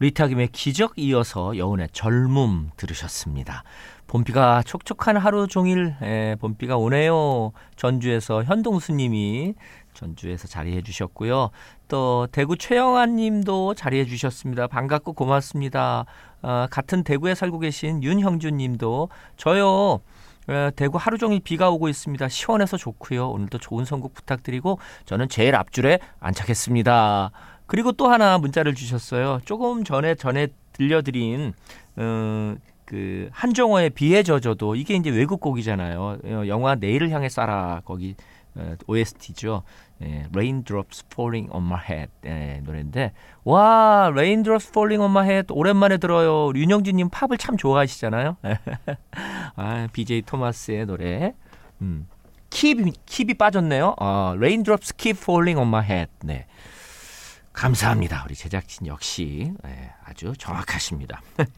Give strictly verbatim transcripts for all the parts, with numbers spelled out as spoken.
리타 김의 기적 이어서 여운의 젊음 들으셨습니다. 봄비가 촉촉한 하루 종일 에, 봄비가 오네요. 전주에서 현동수님이 전주에서 자리해 주셨고요. 또 대구 최영환 님도 자리해 주셨습니다. 반갑고 고맙습니다. 어, 같은 대구에 살고 계신 윤형준 님도 저요. 에, 대구 하루 종일 비가 오고 있습니다. 시원해서 좋고요. 오늘도 좋은 선곡 부탁드리고 저는 제일 앞줄에 안착했습니다. 그리고 또 하나 문자를 주셨어요. 조금 전에 전에 들려드린 어, 그 한정호의 비에 젖어도 이게 이제 외국 곡이잖아요. 영화 내일을 향해 쏴라 거기 오에스티죠. 예, Raindrops Falling on My Head 예, 노래인데 와 Raindrops Falling on My Head 오랜만에 들어요. 윤영진님 팝을 참 좋아하시잖아요. 아, 비제이 토마스의 노래. 음, 킵이, 킵이 빠졌네요. 아, Raindrops Keep Falling on My Head. 네. 감사합니다. 우리 제작진 역시 네, 아주 정확하십니다.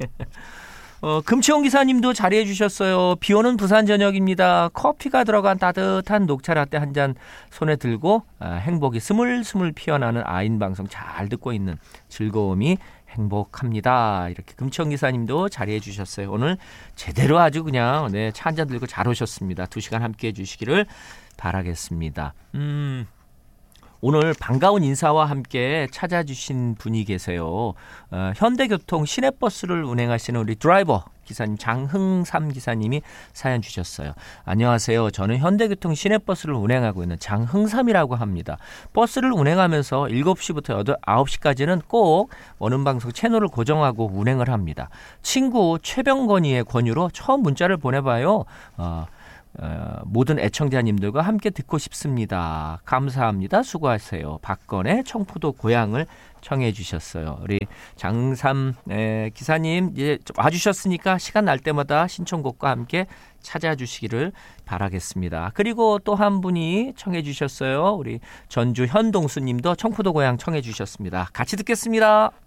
어, 금치홍 기사님도 자리해 주셨어요. 비오는 부산 저녁입니다. 커피가 들어간 따뜻한 녹차 라떼 한 잔 손에 들고 아, 행복이 스물스물 피어나는 아인 방송 잘 듣고 있는 즐거움이 행복합니다. 이렇게 금치홍 기사님도 자리해 주셨어요. 오늘 제대로 아주 그냥 네, 차 한 잔 들고 잘 오셨습니다. 두 시간 함께해 주시기를 바라겠습니다. 음... 오늘 반가운 인사와 함께 찾아주신 분이 계세요. 어, 현대교통 시내버스를 운행하시는 우리 드라이버 기사님 장흥삼 기사님이 사연 주셨어요. 안녕하세요. 저는 현대교통 시내버스를 운행하고 있는 장흥삼이라고 합니다. 버스를 운행하면서 일곱 시부터 아홉 시까지는 꼭 원음방송 채널을 고정하고 운행을 합니다. 친구 최병건이의 권유로 처음 문자를 보내봐요. 어, 어, 모든 애청자님들과 함께 듣고 싶습니다. 감사합니다. 수고하세요. 박건의 청포도 고향을 청해 주셨어요. 우리 장삼 에, 기사님 이제 와주셨으니까 시간 날 때마다 신청곡과 함께 찾아주시기를 바라겠습니다. 그리고 또 한 분이 청해 주셨어요. 우리 전주 현동수 님도 청포도 고향 청해 주셨습니다. 같이 듣겠습니다.